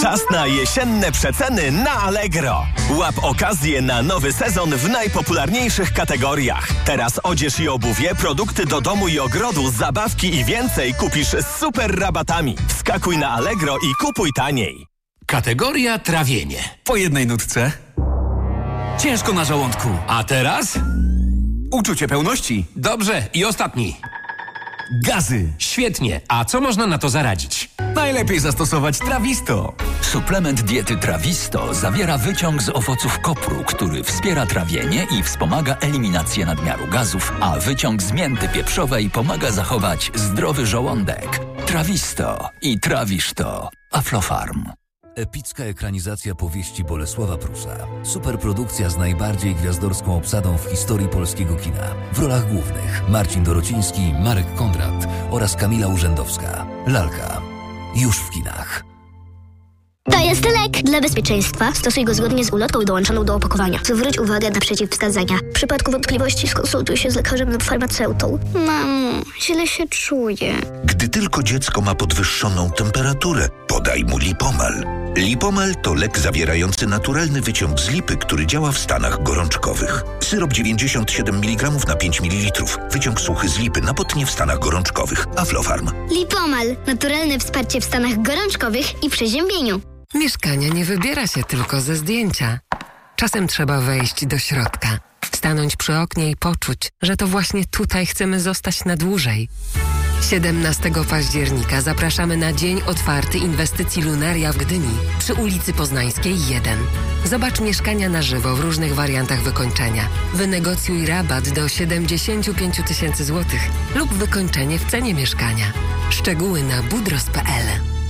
Czas na jesienne przeceny na Allegro. Łap okazję na nowy sezon w najpopularniejszych kategoriach. Teraz odzież i obuwie, produkty do domu i ogrodu, zabawki i więcej kupisz z super rabatami. Wskakuj na Allegro i kupuj taniej. Kategoria trawienie. Po jednej nutce. Ciężko na żołądku. A teraz? Uczucie pełności. Dobrze. I ostatni. Gazy. Świetnie. A co można na to zaradzić? Najlepiej zastosować Trawisto. Suplement diety Trawisto zawiera wyciąg z owoców kopru, który wspiera trawienie i wspomaga eliminację nadmiaru gazów, a wyciąg z mięty pieprzowej pomaga zachować zdrowy żołądek. Trawisto i trawisz to. Aflofarm. Epicka ekranizacja powieści Bolesława Prusa. Superprodukcja z najbardziej gwiazdorską obsadą w historii polskiego kina. W rolach głównych Marcin Dorociński, Marek Kondrat oraz Kamila Urzędowska. Lalka. Już w kinach. To jest lek. Dla bezpieczeństwa stosuj go zgodnie z ulotką dołączoną do opakowania. Zwróć uwagę na przeciwwskazania. W przypadku wątpliwości skonsultuj się z lekarzem lub farmaceutą. Mamo, źle się czuję. Gdy tylko dziecko ma podwyższoną temperaturę, podaj mu Lipomal. Lipomal to lek zawierający naturalny wyciąg z lipy, który działa w stanach gorączkowych. Syrop 97 mg na 5 ml. Wyciąg suchy z lipy na potnie w stanach gorączkowych. Aflofarm. Lipomal. Naturalne wsparcie w stanach gorączkowych i przeziębieniu. Mieszkania nie wybiera się tylko ze zdjęcia. Czasem trzeba wejść do środka, stanąć przy oknie i poczuć, że to właśnie tutaj chcemy zostać na dłużej. 17 października zapraszamy na Dzień Otwarty Inwestycji Lunaria w Gdyni przy ulicy Poznańskiej 1. Zobacz mieszkania na żywo w różnych wariantach wykończenia. Wynegocjuj rabat do 75 000 złotych lub wykończenie w cenie mieszkania. Szczegóły na budros.pl.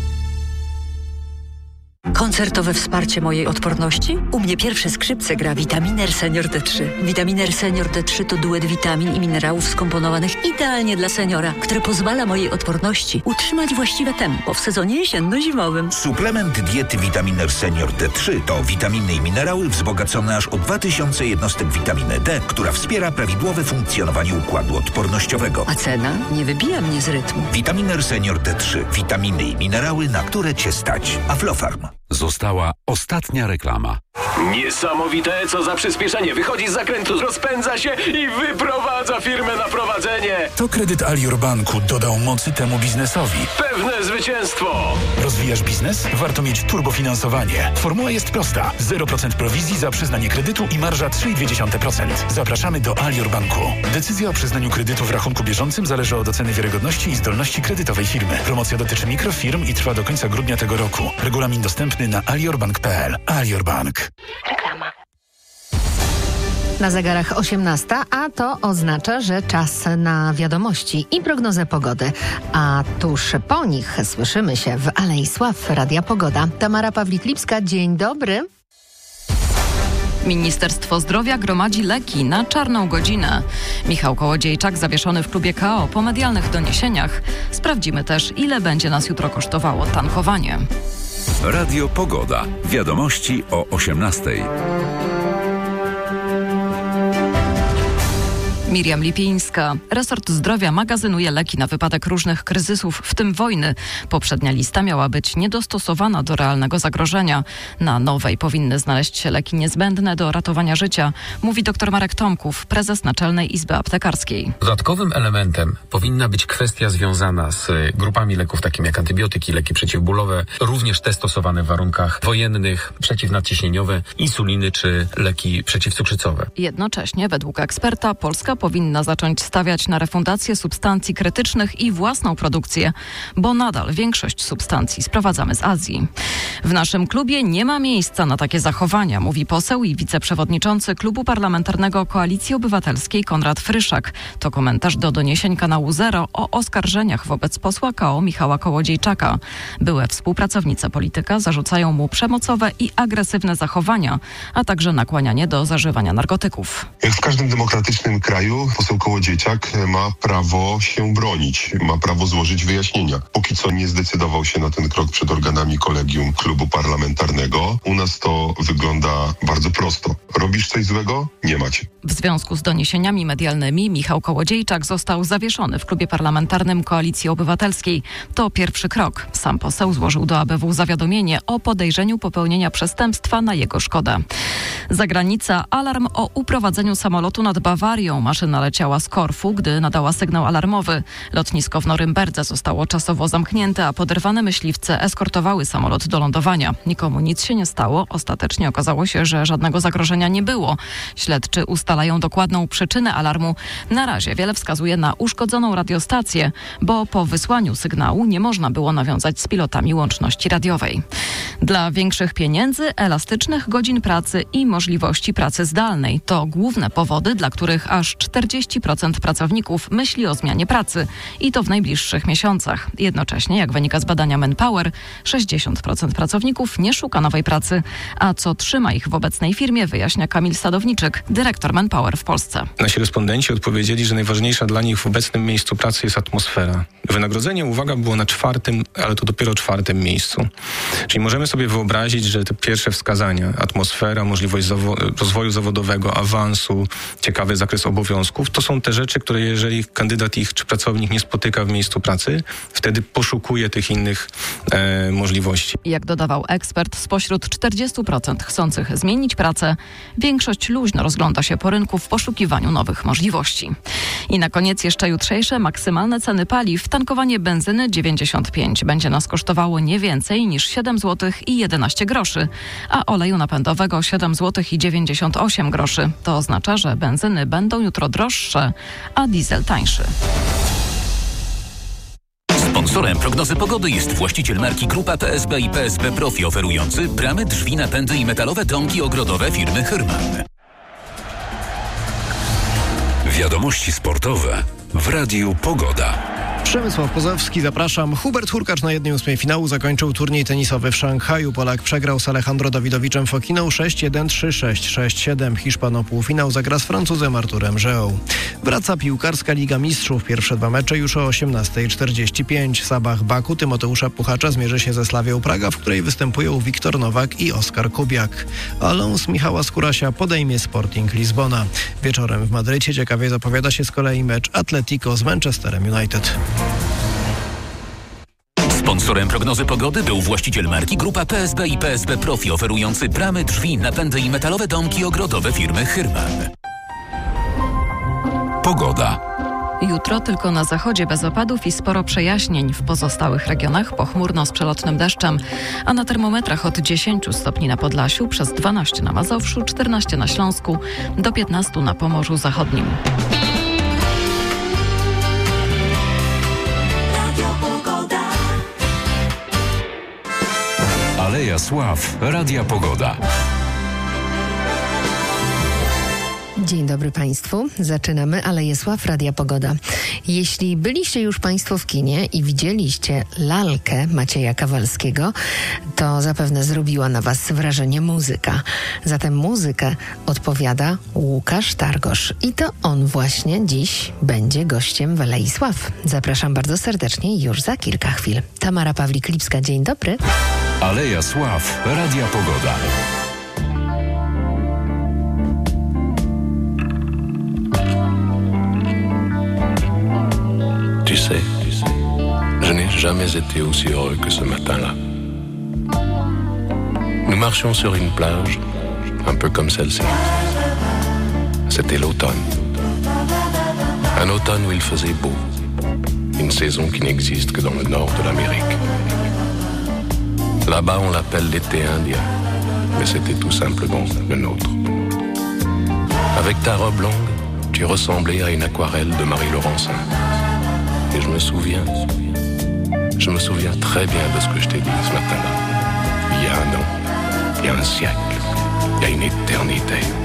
Koncertowe wsparcie mojej odporności? U mnie pierwsze skrzypce gra Vitaminer Senior D3. Vitaminer Senior D3 to duet witamin i minerałów skomponowanych idealnie dla seniora, który pozwala mojej odporności utrzymać właściwe tempo w sezonie jesienno-zimowym. Suplement diety Vitaminer Senior D3 to witaminy i minerały wzbogacone aż o 2000 jednostek witaminy D, która wspiera prawidłowe funkcjonowanie układu odpornościowego. A cena nie wybija mnie z rytmu. Vitaminer Senior D3. Witaminy i minerały, na które Cię stać. Aflofarm. Została ostatnia reklama. Niesamowite, co za przyspieszenie. Wychodzi z zakrętu, rozpędza się i wyprowadza firmę na prowadzenie. To kredyt Alior Banku dodał mocy temu biznesowi. Pewne zwycięstwo. Rozwijasz biznes? Warto mieć turbofinansowanie. Formuła jest prosta. 0% prowizji za przyznanie kredytu i marża 3,2%. Zapraszamy do Alior Banku. Decyzja o przyznaniu kredytu w rachunku bieżącym zależy od oceny wiarygodności i zdolności kredytowej firmy. Promocja dotyczy mikrofirm i trwa do końca grudnia tego roku. Regulamin dostępny na aliorbank.pl. Alior Bank. Reklama. Na zegarach 18, a to oznacza, że czas na wiadomości i prognozę pogody. A tuż po nich słyszymy się w Alei Sław Radia Pogoda. Tamara Pawlik-Lipska, dzień dobry. Ministerstwo Zdrowia gromadzi leki na czarną godzinę. Michał Kołodziejczak zawieszony w klubie KO po medialnych doniesieniach. Sprawdzimy też, ile będzie nas jutro kosztowało tankowanie. Radio Pogoda. Wiadomości o 18:00. Miriam Lipińska. Resort Zdrowia magazynuje leki na wypadek różnych kryzysów, w tym wojny. Poprzednia lista miała być niedostosowana do realnego zagrożenia. Na nowej powinny znaleźć się leki niezbędne do ratowania życia, mówi dr Marek Tomków, prezes Naczelnej Izby Aptekarskiej. Dodatkowym elementem powinna być kwestia związana z grupami leków, takimi jak antybiotyki, leki przeciwbólowe, również te stosowane w warunkach wojennych, przeciwnadciśnieniowe, insuliny czy leki przeciwcukrzycowe. Jednocześnie, według eksperta, Polska powinna zacząć stawiać na refundację substancji krytycznych i własną produkcję, bo nadal większość substancji sprowadzamy z Azji. W naszym klubie nie ma miejsca na takie zachowania, mówi poseł i wiceprzewodniczący Klubu Parlamentarnego Koalicji Obywatelskiej Konrad Fryszak. To komentarz do doniesień kanału Zero o oskarżeniach wobec posła KO Michała Kołodziejczaka. Były współpracownice polityka zarzucają mu przemocowe i agresywne zachowania, a także nakłanianie do zażywania narkotyków. Jak w każdym demokratycznym kraju rodzaju poseł Kołodziejczak ma prawo się bronić, ma prawo złożyć wyjaśnienia. Póki co nie zdecydował się na ten krok przed organami kolegium klubu parlamentarnego. U nas to wygląda bardzo prosto. Robisz coś złego? Nie macie. W związku z doniesieniami medialnymi Michał Kołodziejczak został zawieszony w klubie parlamentarnym Koalicji Obywatelskiej. To pierwszy krok. Sam poseł złożył do ABW zawiadomienie o podejrzeniu popełnienia przestępstwa na jego szkodę. Zagranica. Alarm o uprowadzeniu samolotu nad Bawarią. Maszyna leciała z Korfu, gdy nadała sygnał alarmowy. Lotnisko w Norymberdze zostało czasowo zamknięte, a poderwane myśliwce eskortowały samolot do lądowania. Nikomu nic się nie stało. Ostatecznie okazało się, że żadnego zagrożenia nie było. Śledczy ustalają dokładną przyczynę alarmu. Na razie wiele wskazuje na uszkodzoną radiostację, bo po wysłaniu sygnału nie można było nawiązać z pilotami łączności radiowej. Dla większych pieniędzy, elastycznych godzin pracy i możliwości pracy zdalnej to główne powody, dla których aż 40% pracowników myśli o zmianie pracy i to w najbliższych miesiącach. Jednocześnie, jak wynika z badania Manpower, 60% pracowników nie szuka nowej pracy, a co trzyma ich w obecnej firmie, wyjaśnia Kamil Sadowniczyk, dyrektor Manpower w Polsce. Nasi respondenci odpowiedzieli, że najważniejsza dla nich w obecnym miejscu pracy jest atmosfera. Wynagrodzenie, uwaga, było na 4., ale to dopiero 4. miejscu. Czyli możemy sobie wyobrazić, że te pierwsze wskazania, atmosfera, możliwość rozwoju zawodowego, awansu, ciekawy zakres obowiązków, to są te rzeczy, które jeżeli kandydat ich czy pracownik nie spotyka w miejscu pracy, wtedy poszukuje tych innych możliwości. Jak dodawał ekspert, spośród 40% chcących zmienić pracę, większość luźno rozgląda się po rynku w poszukiwaniu nowych możliwości. I na koniec jeszcze jutrzejsze maksymalne ceny paliw. Tankowanie benzyny 95 będzie nas kosztowało nie więcej niż 7 zł i 11 groszy, a oleju napędowego 7 zł i 98 groszy. To oznacza, że benzyny będą jutro droższe, a diesel tańszy. Sponsorem prognozy pogody jest właściciel marki Grupa PSB i PSB Profi, oferujący bramy, drzwi, napędy i metalowe domki ogrodowe firmy Hyrman. Wiadomości sportowe w Radiu Pogoda. Przemysław Pozowski, zapraszam. Hubert Hurkacz na 1/8 finału zakończył turniej tenisowy w Szanghaju. Polak przegrał z Alejandro Dawidowiczem Fokiną 6-1, 3-6, 6-7. Hiszpan o półfinał zagra z Francuzem Arturem Żeą. Wraca piłkarska Liga Mistrzów. Pierwsze 2 mecze już o 18:45. Sabah Baku Tymoteusza Puchacza zmierzy się ze Slawią Praga, w której występują Wiktor Nowak i Oskar Kubiak. Alons Michała Skórasia podejmie Sporting Lizbona. Wieczorem w Madrycie ciekawie zapowiada się z kolei mecz Atletico z Manchesterem United. Sponsorem prognozy pogody był właściciel marki Grupa PSB i PSB Profi, oferujący bramy, drzwi, napędy i metalowe domki ogrodowe firmy Hyrman. Pogoda. Jutro tylko na zachodzie bez opadów i sporo przejaśnień. W pozostałych regionach pochmurno z przelotnym deszczem, a na termometrach od 10 stopni na Podlasiu, przez 12 na Mazowszu, 14 na Śląsku, do 15 na Pomorzu Zachodnim. Aleja Sław, Radia Pogoda. Dzień dobry Państwu. Zaczynamy Aleję Sław, Radia Pogoda. Jeśli byliście już Państwo w kinie i widzieliście lalkę Macieja Kawalskiego, to zapewne zrobiła na Was wrażenie muzyka. Za tę muzykę odpowiada Łukasz Targosz. I to on właśnie dziś będzie gościem w Alei Sław. Zapraszam bardzo serdecznie już za kilka chwil. Tamara Pawlik-Lipska, dzień dobry. Aleja Sław, Radia Pogoda. Tu sais, je n'ai jamais été aussi heureux que ce matin-là. Nous marchions sur une plage, un peu comme celle-ci. C'était l'automne. Un automne où il faisait beau. Une saison qui n'existe que dans le nord de l'Amérique. Là-bas, on l'appelle l'été indien, mais c'était tout simplement le nôtre. Avec ta robe longue, tu ressemblais à une aquarelle de Marie Laurencin. Et je me souviens très bien de ce que je t'ai dit ce matin-là. Il y a un an, il y a un siècle, il y a une éternité.